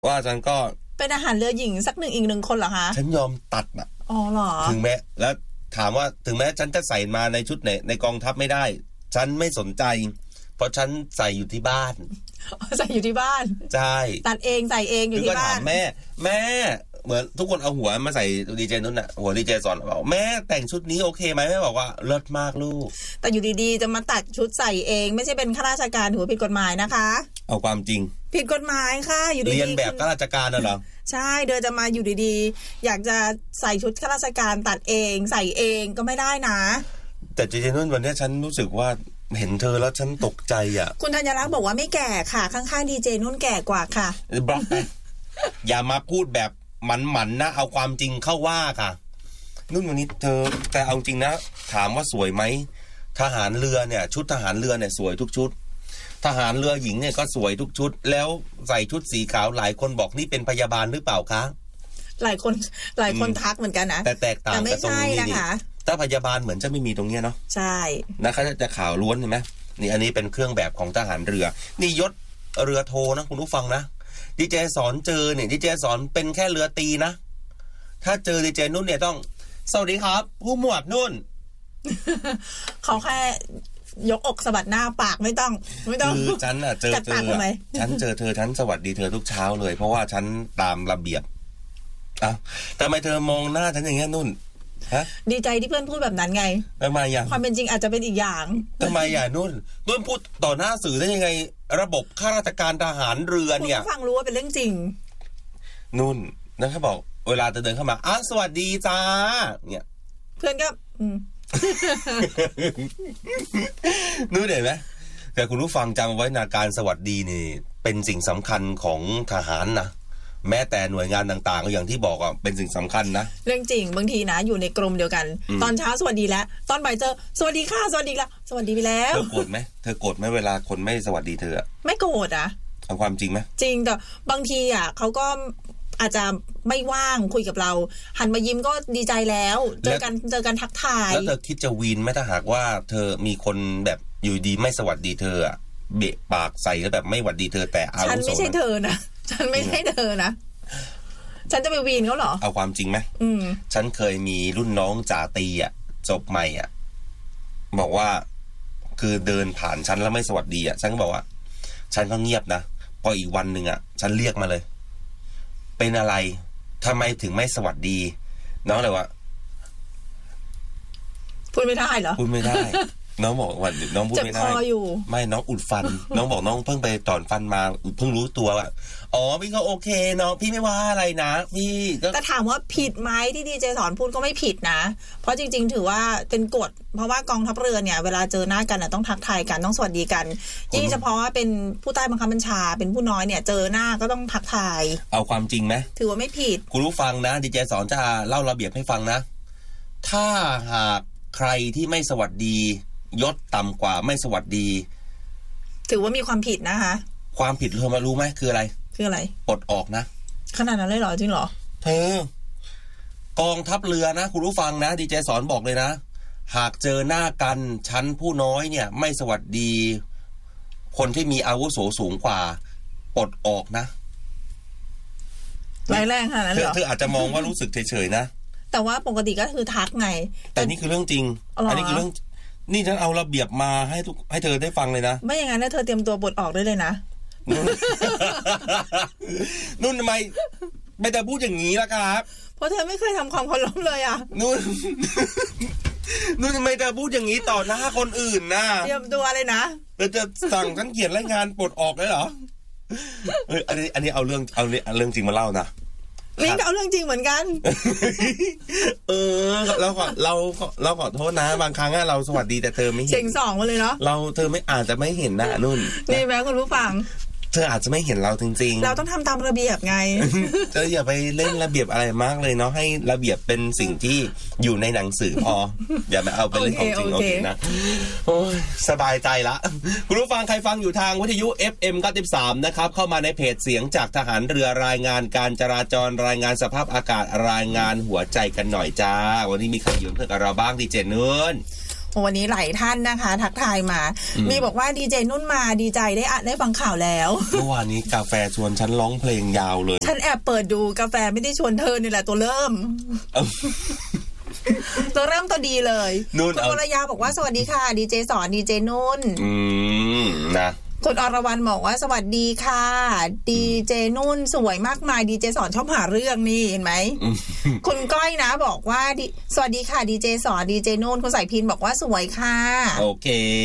ว่าฉันก็เป็นอาหารเรือหญิงสักอีกหนึ่งคนเหรอคะฉันยอมตัดอ่ะอ๋อเหรอถึงแม้แล้วถามว่าถึงแม้ฉันจะใส่มาในชุดในกองทัพไม่ได้ฉันไม่สนใจเพราะฉันใส่อยู่ที่บ้านใส่อยู่ที่บ้านใช่ตัดเองใส่เองอยู่ที่บ้านก็ถามแม่เหมือนทุกคนเอาหัวมาใส่ดีเจนุ่นน่ะหัวดีเจสอนบอกแม่แต่งชุดนี้โอเคไหมแม่บอกว่าเลิศมากลูกแต่อยู่ดีๆจะมาตัดชุดใส่เองไม่ใช่เป็นข้าราชการถือผิดกฎหมายนะคะเอาความจริงผิดกฎหมายค่ะอยู่ดีๆเรียนแบบข้าราชการน่ะเหรอใช่เดี๋ยวจะมาอยู่ดีๆอยากจะใส่ชุดข้าราชการตัดเองใส่เองก็ไม่ได้นะแต่ดีเจนุ่นวันนี้ฉันรู้สึกว่าเห็นเธอแล้วฉันตกใจอ่ะคุณธัญรักษ์บอกว่าไม่แก่ค่ะข้างๆดีเจนุ่นแก่กว่าค่ะบล็อกไปอย่ามาพูดแบบหมันนะเอาความจริงเข้าว่าค่ะนุ่นวันนี้เธอแต่เอาจริงนะถามว่าสวยไหมทหารเรือเนี่ยชุดทหารเรือเนี่ยสวยทุกชุดทหารเรือหญิงเนี่ยก็สวยทุกชุดแล้วใส่ชุดสีขาวหลายคนบอกนี่เป็นพยาบาลหรือเปล่าคะหลายคนทักเหมือนกันนะแต่แตกต่างกันตรงนี้นี่ถ้าพยาบาลเหมือนจะไม่มีตรงเนี้ยเนาะใช่นะคะจะขาวล้วนเห็นไหมนี่อันนี้เป็นเครื่องแบบของทหารเรือนี่ยศเรือโทนะคุณผู้ฟังนะดีเจสอนเจอเนี่ยดีเจสอนเป็นแค่เรือตีนะถ้าเจอดีเจนุ่นเนี่ยต้องสวัสดีครับผู้หมวดนุ่นเขาแค่ยกอกสะบัดหน้าปากไม่ต้องคือฉันอ่ะเจอฉันเจอเธอฉันสวัสดีเธอทุกเช้าเลยเพราะว่าฉันตามระเบียบอ่ะทำไมเธอมองหน้าฉันอย่างเงี้ยนุ่นดีใจที่เพื่อนพูดแบบนั้นไงทำไมอย่างความเป็นจริงอาจจะเป็นอีกอย่างทำไมอย่างนุ่นพูดต่อหน้าสื่อได้ยังไงระบบข้าราชการทหารเรือเนี่ยคุณฟังรู้ว่าเป็นเรื่องจริงนุ่นนั่นเขาบอกเวลาจะเดินเข้ามาสวัสดีจ้าเนี่ยเพื่อนก็นุ่นเห็นไหมแต่คุณผู้ฟังจำไว้นะการสวัสดีนี่เป็นสิ่งสำคัญของทหารนะแม้แต่หน่วยงานต่างๆก็อย่างที่บอกอ่ะเป็นสิ่งสำคัญนะเรื่องจริงบางทีนะอยู่ในกรมเดียวกันตอนเช้าสวัสดีแล้วตอนบ่ายเจอสวัสดีค่ะสวัสดีแล้วสวัสดีไปแล้วเธอโกรธไหมเวลาคนไม่สวัสดีเธอไม่โกรธอ่ะเอาความจริงไหมจริงแต่บางทีอ่ะเขาก็อาจจะไม่ว่างคุยกับเราหันมายิ้มก็ดีใจแล้วเจอกันทักทายแล้วเธอคิดจะวีนไหมถ้าหากว่าเธอมีคนแบบอยู่ดีไม่สวัสดีเธออ่ะเบะปากใส่แล้วแบบไม่หวัดดีเธอแต่อาวุโสฉันไม่ใช่เธอนะฉันไม่ใช่เธอนะฉันจะไปวีนเขาเหรอเอาความจริงไหมฉันเคยมีรุ่นน้องจ่าตีอ่ะจบใหม่อ่ะบอกว่าคือเดินผ่านฉันแล้วไม่สวัสดีอ่ะฉันก็บอกว่าฉันก็เงียบนะพออีกวันหนึ่งอ่ะฉันเรียกมาเลยเป็นอะไรทำไมถึงไม่สวัสดีน้องเลยว่าพูดไม่ได้เหรอพูดไม่ได้น้องบอกว่าน้องพูดไม่ได้ไม่น้องอุดฟันน้องบอกน้องเพิ่งไปถอนฟันมาเพิ่งรู้ตัวว่าอ๋อพี่ก็โอเคน้องพี่ไม่ว่าอะไรนะพี่แต่ถามว่าผิดไหมที่ดีเจสอนพูดก็ไม่ผิดนะเพราะจริงๆถือว่าเป็นกฎเพราะว่ากองทัพเรือเนี่ยเวลาเจอหน้ากันต้องทักทายกันต้องสวัสดีกันยิ่งเฉพาะว่าเป็นผู้ใต้บังคับบัญชาเป็นผู้น้อยเนี่ยเจอหน้าก็ต้องทักทายเอาความจริงไหมถือว่าไม่ผิดคุณผู้ฟังนะดีเจสอนจะเล่าระเบียบให้ฟังนะถ้าหากใครที่ไม่สวัสดียศต่ำกว่าไม่สวัสดีถือว่ามีความผิดนะคะความผิดเธอมารู้ไหมคืออะไรปลดออกนะขนาดนั้นเลยเหรอจริงเหรอเธอกองทัพเรือนะคุณผู้ฟังนะดีเจสอนบอกเลยนะหากเจอหน้ากันชั้นผู้น้อยเนี่ยไม่สวัสดีคนที่มีอาวุโสสูงกว่าปลดออกนะร้ายแรงขนาดนั้นเหรอเธออาจจะมองว่ารู้สึกเฉยๆนะแต่ว่าปกติก็คือทักไงแต่นี่คือเรื่องจริงอันนี้คือเรื่องนี่ฉันเอาระเบียบมาให้เธอได้ฟังเลยนะไม่อย่างนั้นเธอเตรียมตัวปลดออกได้เลยนะนุ่นทำไมไม่แต่พูดอย่างนี้ล่ะครับเพราะเธอไม่เคยทำความเคารพเลยอ่ะนุ่นทำไมเธอพูดอย่างนี้ต่อหน้าคนอื่นนะเตรียมตัวเลยนะเราจะสั่งฉันเขียนรายงานปลดออกได้เหรออันนี้เอาเรื่องจริงมาเล่านะลิ้นก็เอาเรื่องจริงเหมือนกันเราขอโทษนะบางครั้งเราสวัสดีแต่เธอไม่เห็นเสียงสองมาเลยเนาะเธอไม่อาจจะไม่เห็นนะนุ่นนี่แม่คุณผู้ฟังเธออาจจะไม่เห็นเราจริงๆเราต้องทำตามระเบียบไงเธออย่าไปเล่นระเบียบอะไรมากเลยเนาะให้ระเบียบเป็นสิ่งที่อยู่ในหนังสือพออย่าไปเอาเป็นเรื่องของจริงโอเคนะโอ้ยสบายใจละคุณผู้ฟังใครฟังอยู่ทางวิทยุ FM 93นะครับเข้ามาในเพจเสียงจากทหารเรือรายงานการจราจรรายงานสภาพอากาศรายงานหัวใจกันหน่อยจ้าวันนี้มีใครอยู่เพื่อนกับเราบ้างดีเจนุ่นวันนี้หลายท่านนะคะ ทักทายมา มีบอกว่าดีเจนุ่นมาดีใจได้ฟังข่าวแล้วเมื่อวานนี้กาแฟชวนฉันร้องเพลงยาวเลยฉันแอบเปิดดูกาแฟไม่ได้ชวนเธอนี่แหละตัวเริ่ม ตัวเริ่มตัวดีเลยคุณวรยาบอกว่าสวัสดีค่ะดีเจสอนดีเจนุ่นนะคุณอรวรรณบอกว่าสวัสดีค่ะดีเจนุ่นสวยมากมายดีเจสอนชอบหาเรื่องนี่เห็นไหม คุณก้อยนะบอกว่าสวัสดีค่ะดีเจสอนดีเจนุ่นคุณสายพินบอกว่าสวยค่ะโอเค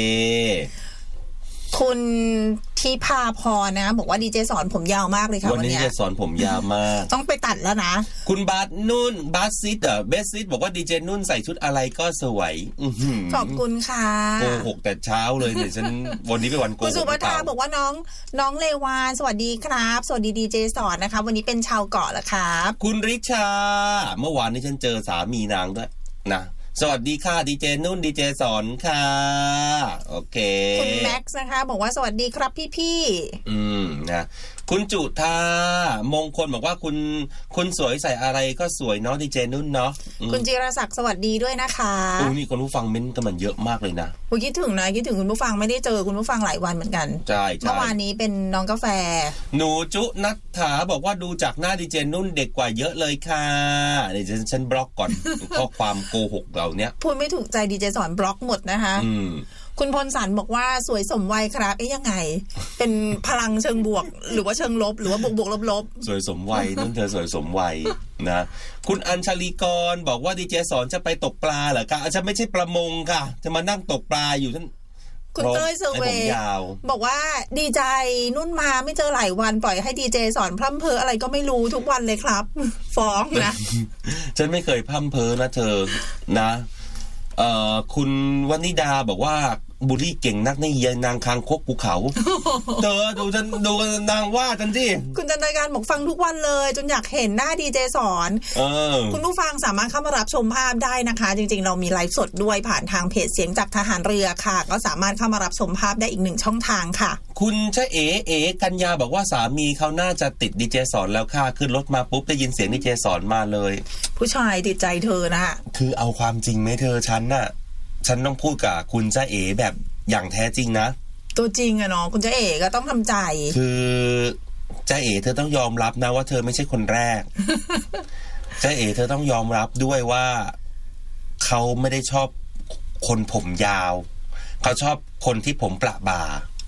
คุณทิพาพรนะบอกว่าดีเจสอนผมยาวมากเลยค่ะวันนี้ดีเจสอนผมยาวมากต้องไปตัดแล้วนะคุณบาสนุ่นบาสซิดเบสซิดบอกว่าดีเจนุ่นใส่ชุดอะไรก็สวยขอบคุณค่ะโกหกแต่เช้าเลยเนี่ยฉันวันนี้เป็นวันโกหกคุณสุภาบอกว่าน้องเลวานสวัสดีครับสวัสดีดีเจสอนนะคะวันนี้เป็นชาวเกาะเหรอครับคุณริชาเมื่อวานนี้ฉันเจอสามีนางด้วยนะสวัสดีค่ะดีเจนุ่นดีเจสอนค่ะโอเคคุณแม็กซ์นะคะบอกว่าสวัสดีครับพี่นะคุณจุธามงคลบอกว่าคุณสวยใส่อะไรก็สวยเนาะดีเจนุ่นเนาะคุณจิรศักดิ์สวัสดีด้วยนะคะนี่คนผู้ฟังเม้นต์กันมันเยอะมากเลยนะคิดถึงคุณผู้ฟังไม่ได้เจอคุณผู้ฟังหลายวันเหมือนกันใช่เมื่อวานนี้เป็นน้องกาแฟหนูจุนัทถาบอกว่าดูจากหน้าดีเจนุ่นเด็กกว่าเยอะเลยค่ะเดี๋ยวฉันบล็อกก่อน ข้อความโกหกเราเนี้ยพูดไม่ถูกใจดีเจสอนบล็อกหมดนะคะคุณพลสันบอกว่าสวยสมวัยครับยังไงเป็นพลังเชิงบวกหรือว่าเชิงลบหรือว่าบวกลบสวยสมวัยนุ่นเธอสวยสมวัยนะคุณอัญชลีกรบอกว่าดีเจสอนจะไปตกปลาเหรอคะฉันไม่ใช่ประมงค่ะจะมานั่งตกปลาอยู่ท่านคุณเต้ยเซอร์เวย์บอกว่าดีใจนุ่นมาไม่เจอหลายวันปล่อยให้ดีเจสอนพร่ำเพ้ออะไรก็ไม่รู้ทุกวันเลยครับฟ้องนะฉันไม่เคยพร่ำเพ้อนะเธอนะคุณวนิดาบอกว่าบุรีเก่งนักในยนางคางคกภูเขาเธอดูนางว่าจันสิคุณจันทร์การบอกฟังทุกวันเลยจนอยากเห็นหน้าดีเจสอนคุณผู้ฟังสามารถเข้ามารับชมภาพได้นะคะจริงๆเรามีไลฟ์สดด้วยผ่านทางเพจเสียงจากทหารเรือค่ะก็สามารถเข้ามารับชมภาพได้อีก1ช่องทางค่ะคุณชะเอ๋กัญญาบอกว่าสามีเขาน่าจะติดดีเจสอนแล้วค่ะขึ้นรถมาปุ๊บได้ยินเสียงดีเจสอนมาเลยผู้ชายติดใจเธอนะคือเอาความจริงไหมเธอฉันต้องพูดกับคุณจ้าเอ๋แบบอย่างแท้จริงนะตัวจริงอะเนาะคุณจ้าเอ๋ก็ต้องทำใจคือจ้าเอ๋เธอต้องยอมรับนะว่าเธอไม่ใช่คนแรก จ้าเอ๋เธอต้องยอมรับด้วยว่าเขาไม่ได้ชอบคนผมยาวเขาชอบคนที่ผมประบ่า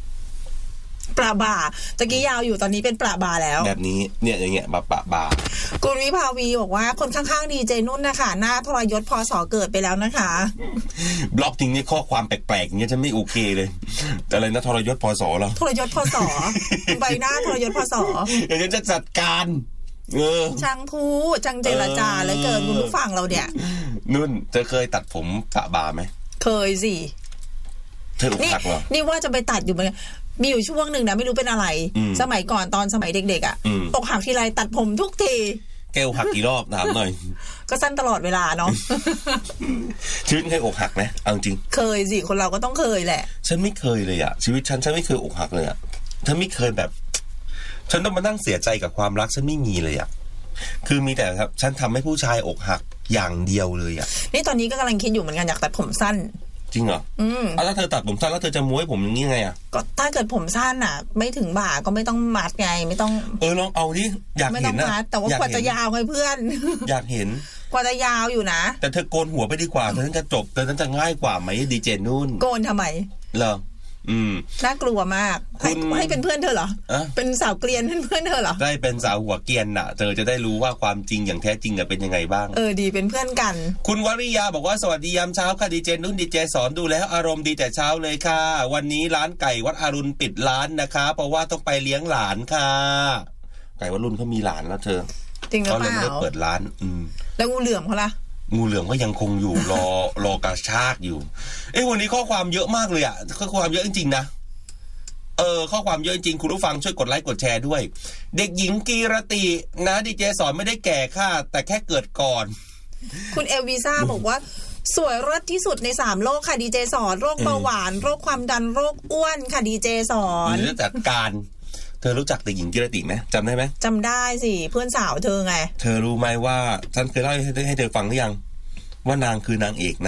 ตะกี้ยาวอยู่ตอนนี้เป็นประบ่าแล้วแบบนี้เนี่ยอย่างเงี้ยแบบประบ่าคุณวิภาวีบอกว่าคนข้างๆดีเจนุ่นนะคะหน้าทรยศพศเกิดไปแล้วนะคะบล็อกทิ้งนี่ข้อความแปลกๆอย่างเงี้ยฉันไม่โอเคเลยอะไรนะทรยศพศเหรอทรยศพศใบหน้าทรยศพศเดี๋ยวจะจัดการช่างพูดช่างเจรจาแล้วเกินคุณผู้ฟังเราเนี่ยนุ่นเธอเคยตัดผมประบ่าไหมเคยสิเธออกหักเหรอนี่ว่าจะไปตัดอยู่เหมือนกันมีอยู่ช่วงหนึ่งนะไม่รู้เป็นอะไรสมัยก่อนตอนสมัยเด็กๆอ่ะอกหักทีไรตัดผมทุกทีแกอกหักกี่รอบถามหน่อยก็สั้นตลอดเวลาเนาะชีวิตเคยอกหักไหมเอาจริงเคยสิคนเราก็ต้องเคยแหละฉันไม่เคยเลยอ่ะชีวิตฉันไม่เคยอกหักเลยอ่ะฉันไม่เคยแบบฉันต้องมานั่งเสียใจกับความรักฉันไม่มีเลยอ่ะคือมีแต่ครับฉันทำให้ผู้ชายอกหักอย่างเดียวเลยอ่ะนี่ตอนนี้ก็กำลังคิดอยู่เหมือนกันอยากตัดผมสั้นจริงเหรอแล้วเธอตัดผมสั้นแล้วเธอจะม้วยผมอย่างนี้ไงอ่ะก็ถ้าเกิดผมสั้นอ่ะไม่ถึงบ่าก็ไม่ต้องมัดไงไม่ต้องลองเอาดิอยากเห็นนะแต่ว่ากว่าจะยาวไงเพื่อนอยากเห็นกว่าจะยาวอยู่นะแต่เธอโกนหัวไปดีกว่าเธอจะจบเธอจะง่ายกว่าไหมดีเจนุ่นโกนทำไมเหรอน่ากลัวมากให้เป็นเพื่อนเธอเหรอเป็นสาวเกลียนเพื่อนเธอเหรอได้เป็นสาวหัวเกรียนน่ะเธอจะได้รู้ว่าความจริงอย่างแท้จริงเป็นยังไงบ้างดีเป็นเพื่อนกันคุณวริยาบอกว่าสวัสดียามเช้าค่ะดีเจนุ่นดีเจสอนดูแล้วอารมณ์ดีแต่เช้าเลยค่ะวันนี้ร้านไก่วัดอรุณปิดร้านนะคะเพราะว่าต้องไปเลี้ยงหลานค่ะไก่วัดอรุณเขามีหลานแล้วเธอจริงหรือเปล่าเขาเลยไม่ได้เปิดร้านแล้วงูเหลือมเขาล่ะงูเหลือมก็ยังคงอยู่รอกระชากอยู่วันนี้ข้อความเยอะมากเลยอ่ะข้อความเยอะจริงๆนะข้อความเยอะจริงคุณผู้ฟังช่วยกดไลค์กดแชร์ด้วยเด็กหญิงกีรตินะดีเจสอนไม่ได้แก่ค่ะแต่แค่เกิดก่อนคุณเอลวีซ่าบอกว่าสวยเลิศที่สุดใน3โรคค่ะดีเจสอนโรคเบาหวานโรคความดันโรคอ้วนค่ะดีเจสอนเรื่องจัดการเธอรู้จักเด็กหญิงกีรติไหมจำได้ไหมจำได้สิเพื่อนสาวเธอไงเธอรู้ไหมว่าฉันเคยเล่าให้เธอฟังหรือยังว่านางคือนางเอกนะ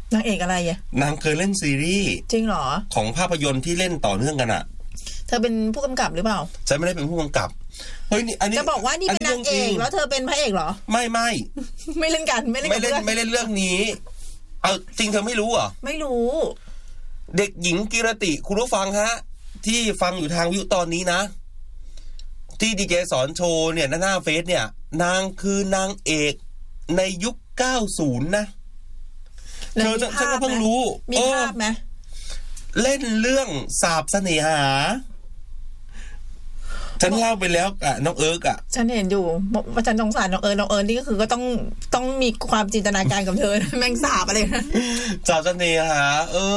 นางเอกอะไรอ่ะนางเคยเล่นซีรีส์จริงเหรอของภาพยนตร์ที่เล่นต่อเนื่องกันอะเธอเป็นผู้กำกับหรือเปล่าฉันไม่ได้เป็นผู้กำกับเฮ้ยนี่อันนี้จะบอกว่านี่เป็นนางเอกแล้วเธอเป็นพระเอกเหรอไม่ไม่เล่นกันไม่เล่นเรื่องนี้เอาจริงเธอไม่รู้เหรอไม่รู้เด็กหญิงกิรติคุณผู้ฟังฮะที่ฟังอยู่ทางวิวตอนนี้นะที่ดีเจสอนโชว์เนี่ยหน้าเฟซเนี่ยนางคือนางเอกในยุค90นะเธอฉันก็เพิ่งรู้มีภาพไหมเล่นเรื่องสาบเสน่หาฉันเล่าไปแล้วอ่ะน้องเอิร์กอ่ะฉันเห็นอยู่ว่าฉันสงสารน้องเอิร์นี่ก็คือก็ต้องมีความจินตนาการกับเธอแม่งสาบอะไรนะสาบเสน่หา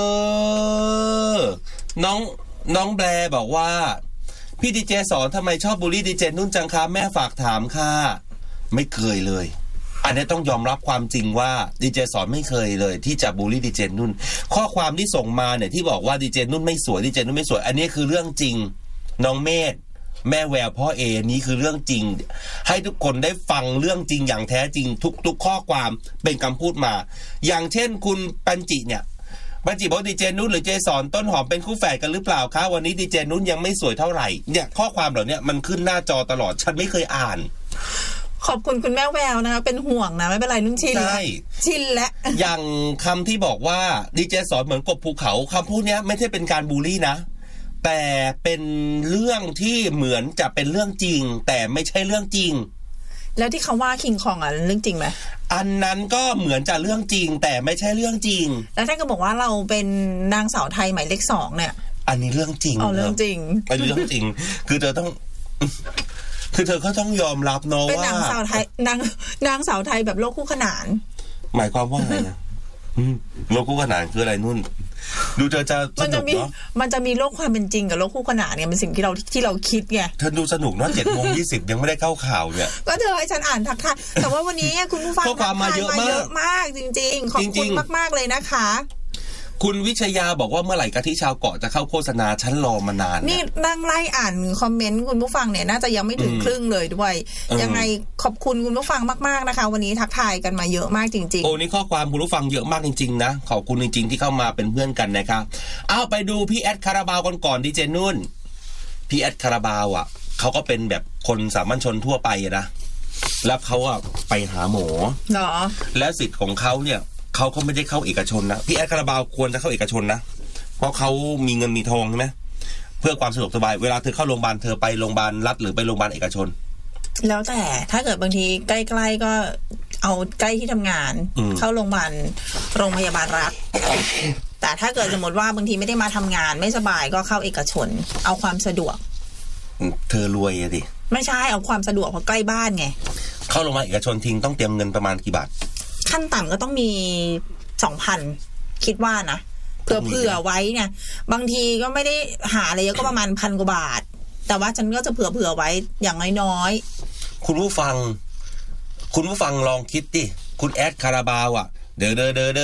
น้องแบร์บอกว่าพี่ดีเจสอนทำไมชอบบูลลี่ดีเจนุ่นจังคะแม่ฝากถามค่ะไม่เคยเลยอันนี้ต้องยอมรับความจริงว่าดีเจสอนไม่เคยเลยที่จะบูลลี่ดีเจนุ่นข้อความที่ส่งมาเนี่ยที่บอกว่าดีเจนุ่นไม่สวยดีเจนุ่นไม่สวยอันนี้คือเรื่องจริงน้องเมธแม่แววพ่อเอนี้คือเรื่องจริงให้ทุกคนได้ฟังเรื่องจริงอย่างแท้จริงทุกข้อความเป็นคำพูดมาอย่างเช่นคุณปัญจิเนี่ยปัญจิบอกดีเจนุ่นหรือเจสอนต้นหอมเป็นคู่แฝดกันหรือเปล่าคะวันนี้ดีเจนุ่นยังไม่สวยเท่าไหร่เนี่ยข้อความเหล่านี้มันขึ้นหน้าจอตลอดฉันไม่เคยอ่านขอบคุณคุณแม่แววนะคะเป็นห่วงนะไม่เป็นไรนุ่นชินแล้วอย่างคำที่บอกว่าดีเจสอนเหมือนกบภูเขาคำพูดนี้ไม่ใช่เป็นการบูลลี่นะแต่เป็นเรื่องที่เหมือนจะเป็นเรื่องจริงแต่ไม่ใช่เรื่องจริงแล้วที่เขาว่าคิงคองเรื่องจริงไหมอันนั้นก็เหมือนจะเรื่องจริงแต่ไม่ใช่เรื่องจริงแล้วถ้าก็บอกว่าเราเป็นนางสาวไทยหมายเลข2เนี่ยอันนี้เรื่องจริงเรื่องจริงอันนี้เรื่องจริงคือเธอต้องคือเธอก็ต้องยอมรับเนาะว่าเป็นนางสาวไทยนางสาวไทยแบบโลกคู่ขนานหมายความว่าไงนะโลกคู่ขนานคืออะไรนุ่นดูเธอจะสนุกเนาะมันจะมีโลกความเป็นจริงกับโลกคู่ขนานเนี่ยเป็นสิ่งที่เราคิดไงเธอดูสนุกเนาะ 7:20 ยังไม่ได้เข้าข่าวเนี่ยก็เธอให้ฉันอ่านทักทายแต่ว่าวันนี้คุณผู้ฟังมาเยอะมากจริงๆขอบคุณมากๆเลยนะคะคุณวิชยาบอกว่าเมื่อไหร่กะทิชาวเกาะจะเข้าโฆษณาฉันรอมานานนี่นั่งไล่อ่านคอมเมนต์คุณผู้ฟังเนี่ยน่าจะยังไม่ถึงครึ่งเลยด้วยยังไงขอบคุณคุณผู้ฟังมากๆนะคะวันนี้ทักทายกันมาเยอะมากจริงๆโอ้นี่ข้อความคุณผู้ฟังเยอะมากจริงๆนะขอบคุณจริงๆที่เข้ามาเป็นเพื่อนกันนะครับเอาไปดูพี่แอดคาราบาวก่อนดีเจนุ่นพี่แอดคาราบาวอ่ะเขาก็เป็นแบบคนสามัญชนทั่วไปนะแล้วเขาอ่ะไปหาหมอเหรอและสิทธิ์ของเขาเนี่ยเขาก็ไม่ได้เข้าเอกชนนะพี่แอดคาราบาวควรจะเข้าเอกชนนะเพราะเขามีเงินมีทองใช่ไหมเพื่อความสะดวกสบายเวลาเธอเข้าโรงพยาบาลเธอไปโรงพยาบาลรัฐหรือไปโรงพยาบาลเอกชนแล้วแต่ถ้าเกิดบางทีใกล้ๆก็เอาใกล้ที่ทำงานเข้าโรงพยาบาลรัฐแต่ถ้าเกิดสมมติว่าบางทีไม่ได้มาทำงานไม่สบายก็เข้าเอกชนเอาความสะดวกเธอรวยอะดิไม่ใช่เอาความสะดวกเพราะใกล้บ้านไงเข้าโรงพยาบาลเอกชนทิ้งต้องเตรียมเงินประมาณกี่บาทขั้นต่ำก็ต้องมี 2,000 คิดว่านะเผื่อไว้เนี่ยบางทีก็ไม่ได้หาอะไรเยอะก็ประมาณ1,000 กว่าบาทแต่ว่าฉันก็จะเผื่อไว้อย่างน้อยๆคุณผู้ฟังลองคิดดิคุณแอดคาราบาวอ่ะเด้อ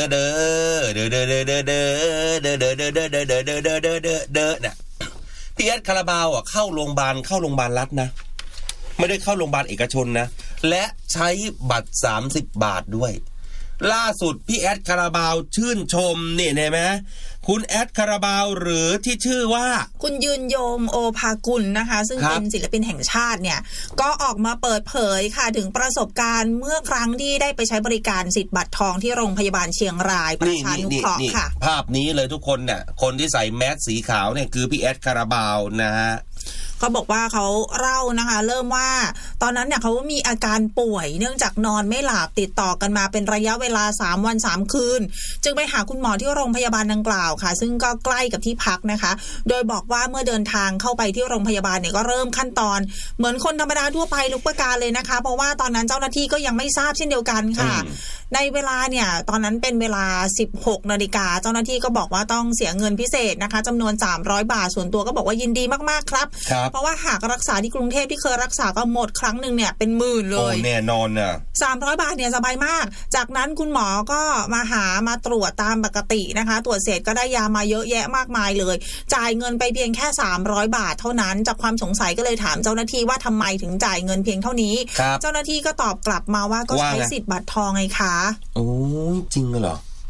เนี่ยพี่แอดคาราบาวอ่ะเข้าโรงพยาบาลรัฐนะไม่ได้เข้าโรงพยาบาลเอกชนนะและใช้บัตร30 บาทด้วยล่าสุดพี่แอดคาราบาวชื่นชมนี่เห็นไหมคุณแอดคาราบาวหรือที่ชื่อว่าคุณยืนยงโอภากุลนะคะซึ่งเป็นศิลปินแห่งชาติเนี่ยก็ออกมาเปิดเผยค่ะถึงประสบการณ์เมื่อครั้งที่ได้ไปใช้บริการสิทธิ์บัตรทองที่โรงพยาบาลเชียงรายประชานุเคราะห์ค่ะภาพนี้เลยทุกคนเนี่ยคนที่ใส่แมสสีขาวเนี่ยคือพี่แอดคาราบาวนะฮะเขาบอกว่าเขาเล่านะคะเริ่มว่าตอนนั้นเนี่ยเขามีอาการป่วยเนื่องจากนอนไม่หลับติดต่อกันมาเป็นระยะเวลา3 วัน 3 คืนจึงไปหาคุณหมอที่โรงพยาบาลดังกล่าวค่ะซึ่งก็ใกล้กับที่พักนะคะโดยบอกว่าเมื่อเดินทางเข้าไปที่โรงพยาบาลเนี่ยก็เริ่มขั้นตอนเหมือนคนธรรมดาทั่วไปทุกประการเลยนะคะเพราะว่าตอนนั้นเจ้าหน้าที่ก็ยังไม่ทราบเช่นเดียวกันค่ะในเวลาเนี่ยตอนนั้นเป็นเวลา 16 นาฬิกาเจ้าหน้าที่ก็บอกว่าต้องเสียเงินพิเศษนะคะจำนวน300 บาทส่วนตัวก็บอกว่ายินดีมากๆครับเพราะว่าหากรักษาที่กรุงเทพที่เคยรักษาก็หมดครั้งนึงเนี่ยเป็นหมื่นเลยแน่นอนน่ะ 300 บาทเนี่ยสบายมากจากนั้นคุณหมอก็มาตรวจตามปกตินะคะตรวจเสร็จก็ได้ยามาเยอะแยะมากมายเลยจ่ายเงินไปเพียงแค่300 บาทเท่านั้นจากความสงสัยก็เลยถามเจ้าหน้าที่ว่าทำไมถึงจ่ายเงินเพียงเท่านี้เจ้าหน้าที่ก็ตอบกลับมาว่าก็ใช้สิทธิ์บัตรทองไงคะโอ้จริงเหรอ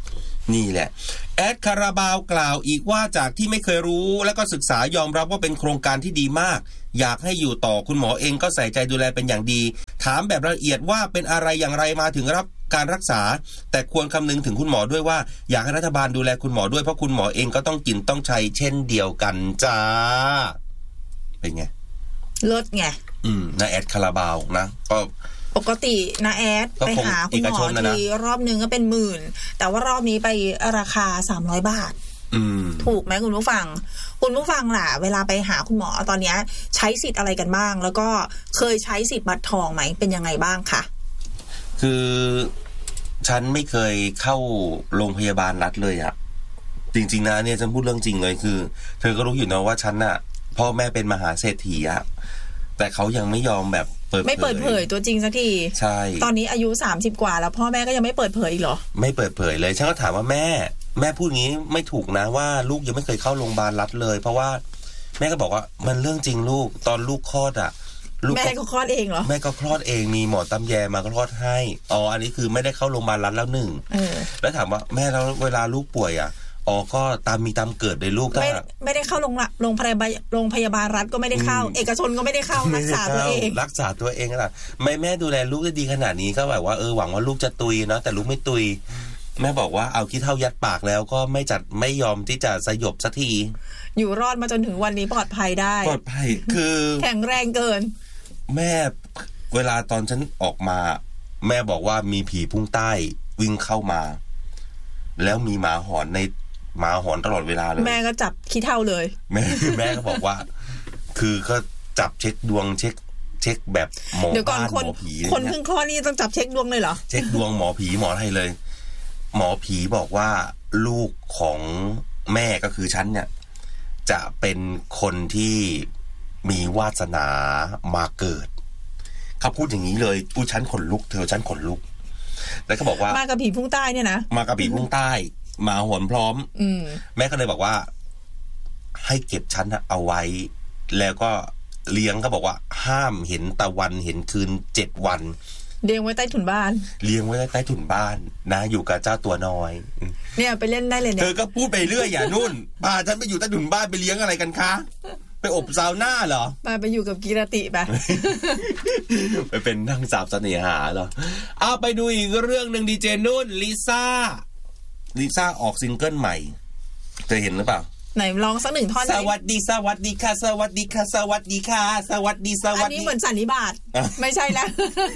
นี่แหละแอดคาราบาวกล่าวอีกว่าจากที่ไม่เคยรู้แล้วก็ศึกษายอมรับว่าเป็นโครงการที่ดีมากอยากให้อยู่ต่อคุณหมอเองก็ใส่ใจดูแลเป็นอย่างดีถามแบบละเอียดว่าเป็นอะไรอย่างไรมาถึงรับการรักษาแต่ควรคำนึงถึงคุณหมอด้วยว่าอยากให้รัฐบาลดูแลคุณหมอด้วยเพราะคุณหมอเองก็ต้องกินต้องใช้เช่นเดียวกันจ้าเป็นไงเลิศไงนะแอดคาราบาวนะก็ปกตินะแอดไปหาคุณหมอทีรอบนึงก็เป็นหมื่นแต่ว่ารอบนี้ไปราคา300 บาทถูกไหมคุณผู้ฟังล่ะเวลาไปหาคุณหมอตอนนี้ใช้สิทธิ์อะไรกันบ้างแล้วก็เคยใช้สิทธิ์บัตรทองไหมเป็นยังไงบ้างคะคือฉันไม่เคยเข้าโรงพยาบาลรัฐเลยอะจริงๆนะเนี่ยฉันพูดเรื่องจริงเลยคือเธอก็รู้อยู่นะว่าฉันน่ะพ่อแม่เป็นมหาเศรษฐีอะแต่เขายังไม่ยอมแบบไม่เปิดเผยตัวจริงสักทีใช่ตอนนี้อายุ30กว่าแล้วพ่อแม่ก็ยังไม่เปิดเผยอีกเหรอไม่เปิดเผยเลยฉันก็ถามว่าแม่พูดงี้ไม่ถูกนะว่าลูกยังไม่เคยเข้าโรงพยาบาลรัฐเลยเพราะว่าแม่ก็บอกว่ามันเรื่องจริงลูกตอนลูกคลอดอ่ะแม่ก็คลอดเองเหรอแม่ก็คลอดเองมีหมอตำแยมาคลอดให้อันนี้คือไม่ได้เข้าโรงพยาบาลรัฐแล้วแล้วถามว่าแม่แล้วเวลาลูกป่วยอ่ะก็ตามมีตามเกิดเลยลูกไม่ได้เข้าโรงพยาบาลรัฐก็ไม่ได้เข้าเอกชนก็ไม่ได้เข้ารักษาตัวเองล่ะแม่ดูแลลูกได้ดีขนาดนี้ก็แบบว่าหวังว่าลูกจะตุยเนาะแต่ลูกไม่ตุยแม่บอกว่าเอาขี้เถ้ายัดปากแล้วก็ไม่ยอมที่จะสยบสักทีอยู่รอดมาจนถึงวันนี้ปลอดภัยได้ปลอดภัยคือแข็งแรงเกินแม่เวลาตอนฉันออกมาแม่บอกว่ามีผีพุ่งใต้วิ่งเข้ามาแล้วมีหมาหอนตลอดเวลาเลยแม่ก็จับขี้เถ้าเลยแม่ก็บอกว่าคือก็จับเช็คดวงเช็คแบบหมอบ้านหมอผีคนเพิ่งคลอดนี่ต้องจับเช็คดวงเลยเหรอเช็คดวงหมอผีหมอไทยเลยหมอผีบอกว่าลูกของแม่ก็คือฉันเนี่ยจะเป็นคนที่มีวาสนามาเกิดเขาพูดอย่างนี้เลยฉันขนลุกฉันขนลุกแล้วก็บอกว่ามากับผีพุ่งใต้เนี่ยนะมากับผีพุ่งใต้มาหวนพร้อมแม่ก็เลยบอกว่าให้เก็บฉันเอาไว้แล้วก็เลี้ยงก็บอกว่าห้ามเห็นตะวันเห็นคืน7 วันเลี้ยงไว้ใต้ถุนบ้านนะอยู่กับเจ้าตัวน้อยเนี่ยไปเล่นได้เลยเนี่ยเธอก็พูดไปเรื่อยอย่านุ่นพาฉันไปอยู่ใต้ถุนบ้านไปเลี้ยงอะไรกันคะไปอบซาวน่าเหรอไปอยู่กับกีรติไปไปเป็นนางสาวเสน่หาเหรอเอาไปดูอีกเรื่องนึงดีเจนุ่นลิซ่าออกซิงเกิลใหม่เธอเห็นหรือเปล่าไหนร้องสัก1 ท่อนสวัสดีค่ะสวัสดีค่ะสวัสดีอันนี้เหมือนสันนิบาตไม่ใช่แล้ว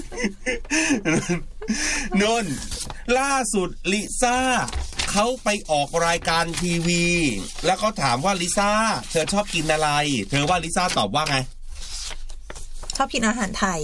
นุ่นล่าสุดลิซ่าเขาไปออกรายการทีวีแล้วเขาถามว่าลิซ่าเธอชอบกินอะไรเธอว่าลิซ่าตอบว่าไงชอบกินอาหารไทย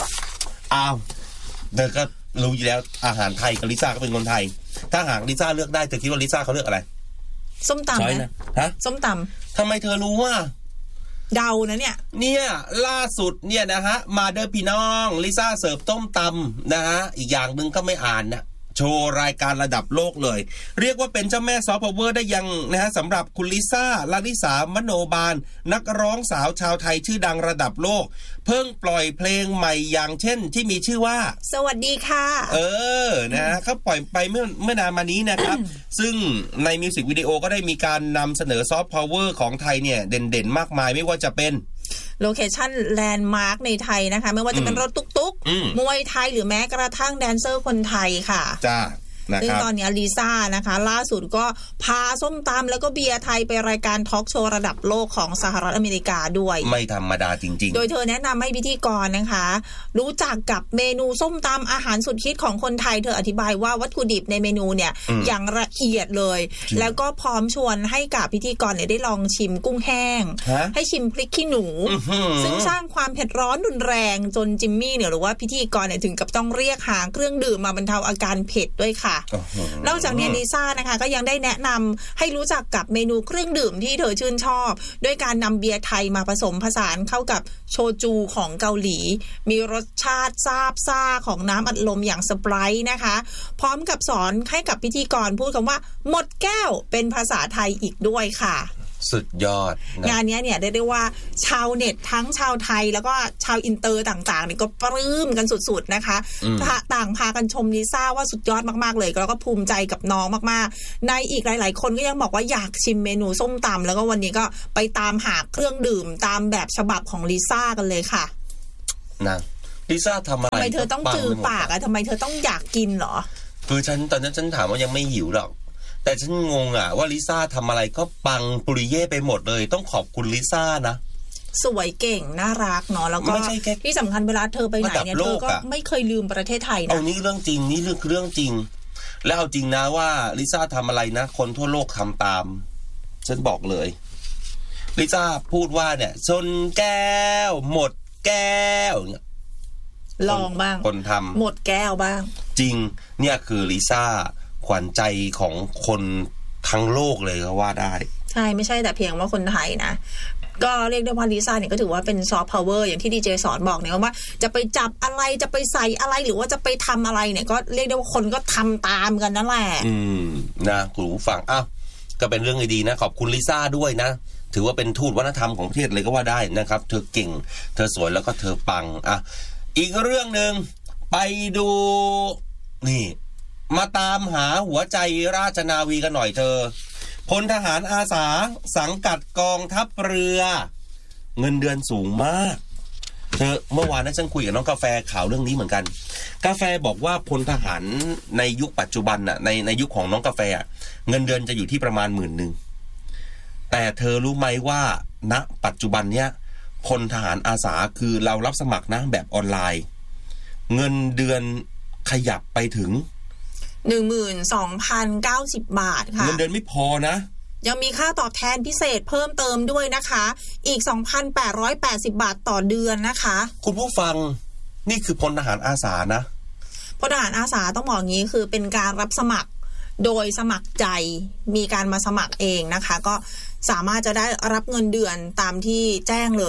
เธอก็รู้อยู่แล้วอาหารไทยกับลิซ่าก็เป็นคนไทยถ้าหากลิซ่าเลือกได้เธอคิดว่าลิซ่าเขาเลือกอะไรส้มตำนะส้มตำทำไมเธอรู้ว่าเดานะเนี่ยล่าสุดเนี่ยนะฮะมาเด้อพี่น้องลิซ่าเสิร์ฟต้มตำนะฮะอีกอย่างนึงก็ไม่อ่านนะโชว์รายการระดับโลกเลยเรียกว่าเป็นเจ้าแม่ซอฟต์พาวเวอร์ได้ยังนะฮะสำหรับคุณลิซ่าลาลิสามโนบาลนักร้องสาวชาวไทยชื่อดังระดับโลกเพิ่งปล่อยเพลงใหม่อย่างเช่นที่มีชื่อว่าสวัสดีค่ะนะเขาปล่อยไปเมื่อนานมานี้นะครับ ซึ่งในมิวสิกวิดีโอก็ได้มีการนำเสนอซอฟต์พาวเวอร์ของไทยเนี่ยเด่นๆมากมายไม่ว่าจะเป็นโลเคชั่นแลนด์มาร์คในไทยนะคะไม่ว่าจะเป็นรถตุ๊กๆมวยไทยหรือแม้กระทั่งแดนเซอร์คนไทยค่ะจ้าซึ่งตอนนี้ลิซ่านะคะล่าสุดก็พาส้มตำแล้วก็เบียร์ไทยไปรายการทอล์กโชว์ระดับโลกของสหรัฐอเมริกาด้วยไม่ธรรมดาจริงๆโดยเธอแนะนำให้พิธีกรนะคะรู้จักกับเมนูส้มตำอาหารสุดฮิตของคนไทยเธออธิบายว่าวัตถุดิบในเมนูเนี่ยอย่างละเอียดเลยแล้วก็พร้อมชวนให้กับพิธีกรเนี่ยได้ลองชิมกุ้งแห้งให้ชิมพริกขี้หนูซึ่งสร้างความเผ็ดร้อนรุนแรงจนจิมมี่เนี่ยหรือว่าพิธีกรเนี่ยถึงกับต้องเรียกหาเครื่องดื่มมาบรรเทาอาการเผ็ดด้วยค่ะนอกจากนี้ลิซ่านะคะก็ยังได้แนะนำให้รู้จักกับเมนูเครื่องดื่มที่เธอชื่นชอบด้วยการนำเบียร์ไทยมาผสมผสานเข้ากับโชจูของเกาหลีมีรสชาติซาบซ่าของน้ำอัดลมอย่างสไปร์นะคะพร้อมกับสอนให้กับพิธีกรพูดคำว่าหมดแก้วเป็นภาษาไทยอีกด้วยค่ะสุดยอดงานนี้เนี่ยได้ว่าชาวเน็ตทั้งชาวไทยแล้วก็ชาวอินเตอร์ต่างๆนี่ก็ปลื้มกันสุดๆนะคะต่างพากันชมลิซ่าว่าสุดยอดมากๆเลยแล้วก็ภูมิใจกับน้องมากๆในอีกหลายๆคนก็ยังบอกว่าอยากชิมเมนูส้มตำแล้วก็วันนี้ก็ไปตามหาเครื่องดื่มตามแบบฉบับของลิซ่ากันเลยค่ะนะลิซ่าทำอะไรทำไมเธอต้องจือปากอะทำไมเธอต้องอยากกินเหรอคือตอนนั้นฉันถามว่ายังไม่หิวหรอกแต่ฉันงงอะว่าลิซ่าทำอะไรก็ปังปุริเย่ไปหมดเลยต้องขอบคุณลิซ่านะสวยเก่งน่ารักเนาะแล้วก็ที่สำคัญเวลาเธอไปไหนเนี่ยเธอก็ไม่เคยลืมประเทศไทยนะเอานี่เรื่องจริงนี่เรื่องจริงแล้วเอาจริงนะว่าลิซ่าทำอะไรนะคนทั่วโลกทำตามฉันบอกเลยลิซ่าพูดว่าเนี่ยชนแก้วหมดแก้วเนี่ยลองบ้างคนทำหมดแก้วบ้างจริงเนี่ยคือลิซ่าขวัญใจของคนทั้งโลกเลยก็ว่าได้ใช่ไม่ใช่แต่เพียงว่าคนไทยนะก็เรียกได้ว่าลิซ่าเนี่ยก็ถือว่าเป็นซอฟต์พาวเวอร์อย่างที่ดีเจสอนบอกเนี่ยว่าจะไปจับอะไรจะไปใส่อะไรหรือว่าจะไปทำอะไรเนี่ยก็เรียกได้ว่าคนก็ทำตามกันนั่นแหละนะคุณผู้ฟังก็เป็นเรื่องดีๆนะขอบคุณลิซ่าด้วยนะถือว่าเป็นทูตวัฒนธรรมของประเทศเลยก็ว่าได้นะครับเธอเก่งเธอสวยแล้วก็เธอปังอีกเรื่องนึงไปดูนี่มาตามหาหัวใจราชนาวีกันหน่อยเธอพลทหารอาสาสังกัดกองทัพเรือเงินเดือนสูงมากเธอเมื่อวานนั้นฉันคุยกับน้องกาแฟข่าวเรื่องนี้เหมือนกันกาแฟบอกว่าพลทหารในยุคปัจจุบันน่ะในยุคของน้องกาแฟเงินเดือนจะอยู่ที่ประมาณ 10,000 แต่เธอรู้ไหมว่าณปัจจุบันเนี้ยพลทหารอาสาคือเรารับสมัครนะแบบออนไลน์เงินเดือนขยับไปถึง 12,090 บาทค่ะเงินเดือนไม่พอนะยังมีค่าตอบแทนพิเศษเพิ่มเติมด้วยนะคะอีก 2,880 บาทต่อเดือนนะคะคุณผู้ฟังนี่คือพลทหารอาสานะพลทหารอาสาต้องบอกงี้คือเป็นการรับสมัครโดยสมัครใจมีการมาสมัครเองนะคะก็สามารถจะได้รับเงินเดือนตามที่แจ้งเลย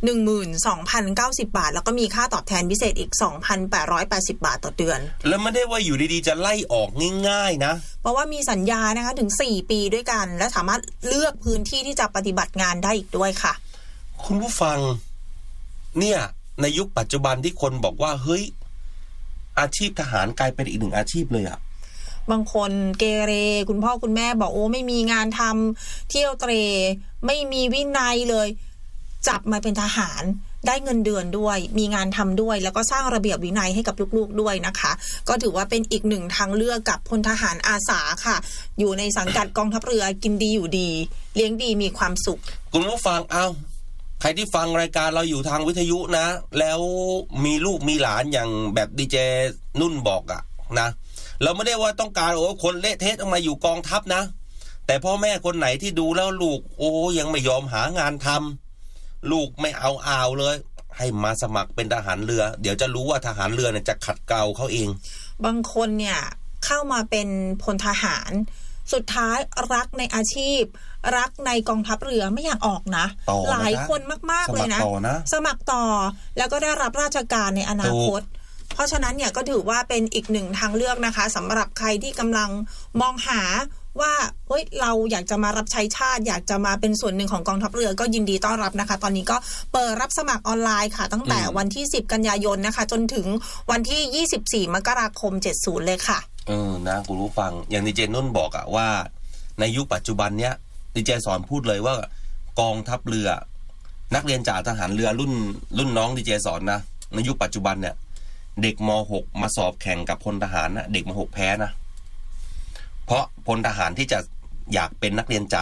12,090 บาทแล้วก็มีค่าตอบแทนพิเศษอีก 2,880 บาทต่อเดือนแล้วไม่ได้ว่าอยู่ดีๆจะไล่ออกง่ายๆนะเพราะว่ามีสัญญานะคะถึง4ปีด้วยกันและสามารถเลือกพื้นที่ที่จะปฏิบัติงานได้อีกด้วยค่ะคุณผู้ฟังเนี่ยในยุคปัจจุบันที่คนบอกว่าเฮ้ยอาชีพทหารกลายเป็นอีกหนึ่งอาชีพเลยอะบางคนเกเรคุณพ่อคุณแม่บอกโอ้ไม่มีงานทำเที่ยวเตรไม่มีวินัยเลยจับมาเป็นทหารได้เงินเดือนด้วยมีงานทำด้วยแล้วก็สร้างระเบียบวินัยให้กับลูกๆด้วยนะคะก็ถือว่าเป็นอีกหนึ่งทางเลือกกับพลทหารอาสาค่ะอยู่ในสังกัดกองทัพเรือกินดีอยู่ดีเลี้ยงดีมีความสุขคุณผู้ฟังใครที่ฟังรายการเราอยู่ทางวิทยุนะแล้วมีลูกมีหลานอย่างแบบดีเจนุ่นบอกนะเราไม่ได้ว่าต้องการคนเละเทะต้องมาอยู่กองทัพนะแต่พ่อแม่คนไหนที่ดูแล้วลูกยังไม่ยอมหางานทำลูกไม่เอาเลยให้มาสมัครเป็นทหารเรือเดี๋ยวจะรู้ว่าทหารเรือเนี่ยจะขัดเกลาเขาเองบางคนเนี่ยเข้ามาเป็นพลทหารสุดท้ายรักในอาชีพรักในกองทัพเรือไม่อยากออกนะหลายคนมากๆเลยนะสมัครต่อแล้วก็ได้รับราชการในอนาคตเพราะฉะนั้นเนี่ยก็ถือว่าเป็นอีกหนึ่งทางเลือกนะคะสำหรับใครที่กำลังมองหาว่าเฮ้ยเราอยากจะมารับใช้ชาติอยากจะมาเป็นส่วนหนึ่งของกองทัพเรือก็ยินดีต้อนรับนะคะตอนนี้ก็เปิดรับสมัครออนไลน์ค่ะตั้งแต่วันที่10กันยายนนะคะจนถึงวันที่24มกราคม70เลยค่ะนะคุณผู้ฟังอย่างดีเจนุ่นบอกว่าในยุคปัจจุบันเนี้ยดีเจสอนพูดเลยว่ากองทัพเรือนักเรียนจ่าทหารเรือรุ่นน้องดีเจสอนนะในยุคปัจจุบันเนี่ยเด็กม.6 มาสอบแข่งกับพลทหารนะเด็กม.6 แพ้นะเพราะพลทหารที่จะอยากเป็นนักเรียนจ่า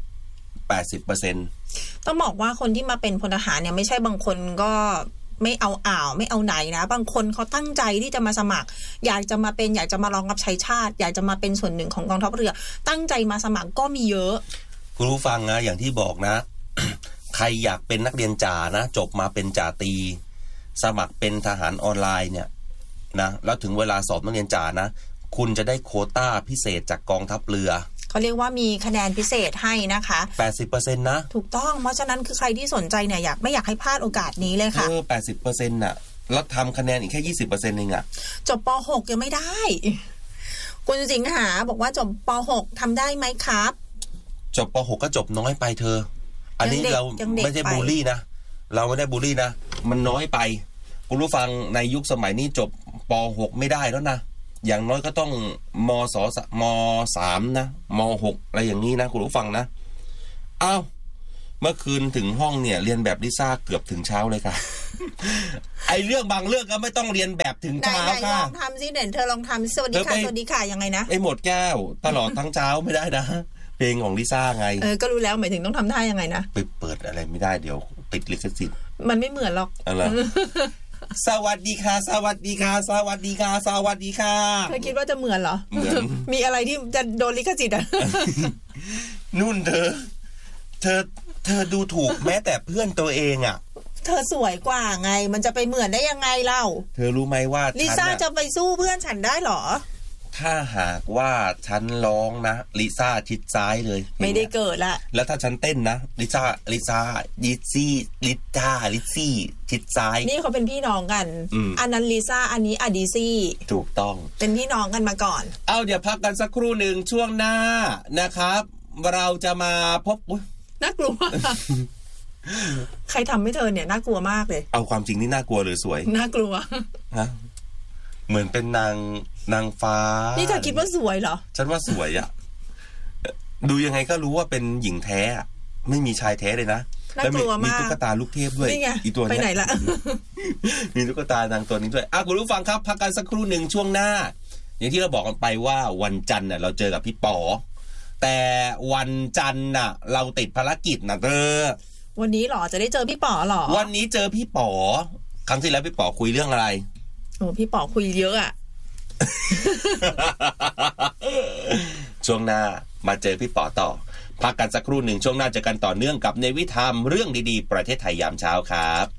80% ต้องบอกว่าคนที่มาเป็นพลทหารเนี่ยไม่ใช่บางคนก็ไม่เอาไม่เอาไหนนะบางคนเขาตั้งใจที่จะมาสมัครอยากจะมาเป็นอยากจะมาลองรับใช้ชาติอยากจะมาเป็นส่วนหนึ่งของกองทัพเรือตั้งใจมาสมัครก็มีเยอะคุณผู้ฟังนะอย่างที่บอกนะ ใครอยากเป็นนักเรียนจ่านะจบมาเป็นจ่าตรีสมัครเป็นทหารออนไลน์เนี่ยนะแล้วถึงเวลาสอบนักเรียนจ่านะคุณจะได้โควต้าพิเศษจากกองทัพเรือเขาเรียกว่ามีคะแนนพิเศษให้นะคะ 80% นะถูกต้องเพราะฉะนั้นคือใครที่สนใจเนี่ยไม่อยากให้พลาดโอกาสนี้เลยค่ะ 80% น่ะแล้วทำคะแนนอีกแค่ 20% เองจบป.6 ยังไม่ได้คุณสิงหาบอกว่าจบป.6 ทำได้ไหมครับจจบป .6 ก็จบน้อยไปเธออันนี้เราไม่ใช่บูลลี่นะเราไม่ได้บูลลี่นะมันน้อยไปคุณผู้ฟังในยุคสมัยนี้จบป .6 ไม่ได้แล้วนะอย่างน้อยก็ต้องม.3 นะม.6 อะไรอย่างนี้นะคุณผู้ฟังนะอ้าวเมื่อคืนถึงห้องเนี่ยเรียนแบบลิซ่าเกือบถึงเช้าเลยค่ะ ไอเรื่องบางเรื่องก็ไม่ต้องเรียนแบบถึงเช้าค่ะลองทำสิเด่นเธอลองทำสวัสดีค่ะสวัสดีค่ะยังไงนะไอหมดแก้วตลอดทั้งเช้าไม่ได้นะเพลงของลิซ่าไงก็รู้แล้วหมายถึงต้องทำท่ายังไงนะไปเปิดอะไรไม่ได้เดี๋ยวติดลิขสิทธิ์มันไม่เหมือนหรอกอะไร สวัสดีค่ะสวัสดีค่ะสวัสดีค่ะสวัสดีค่ะเธอคิดว่าจะเหมือนเหรอเหมือนมีอะไรที่จะโดนลิขสิทธิ์อ่ะนุ่นเธอดูถูกแม้แต่เพื่อนตัวเองอ่ะเธอสวยกว่าไงมันจะไปเหมือนได้ยังไงเล่าเธอรู้ไหมว่าลิซ่าจะไปสู้เพื่อนฉันได้หรอถ้าหากว่าฉันร้องนะลิซ่าชิดซ้ายเลยไม่ได้เกิดละแล้วถ้าฉันเต้นนะลิซ่าลิซี่ชิดซ้ายนี่เขาเป็นพี่น้องกันอันนั้นลิซ่าอันนี้อดิซี่ถูกต้องเป็นพี่น้องกันมาก่อนเอาเดี๋ยวพักกันสักครู่หนึ่งช่วงหน้านะครับเราจะมาพบน่ากลัว ใครทำให้เธอเนี่ยน่ากลัวมากเลยเอาความจริงนี่น่ากลัวหรือสวยน่ากลัวฮะเหมือนเป็นนางฟ้านี่เธอคิดว่าสวยเหรอฉันว่าสวยอะดูยังไงก็รู้ว่าเป็นหญิงแท้ไม่มีชายแท้เลยนะแล้วมีตุ๊กตาลูกเทพด้วยอีตัวนี้ไปไหนละมีตุ๊กตานางตัวนี้ด้วยคุณผู้ฟังครับพักกันสักครู่หนึ่งช่วงหน้าอย่างที่เราบอกกันไปว่าวันจันทร์เราเจอกับพี่ป๋อแต่วันจันทร์น่ะเราติดภารกิจนะเธอวันนี้หรอจะได้เจอพี่ป๋อหรอวันนี้เจอพี่ป๋อครั้งที่แล้วพี่ป๋อคุยเรื่องอะไรโอ้พี่ป๋อคุยเยอะอะช่วงหน้ามาเจอพี่ป๋อต่อพักกันสักครู่หนึ่งช่วงหน้าเจอกันต่อเนื่องกับในวิธามเรื่องดีๆประเทศไทยยามเช้าครับ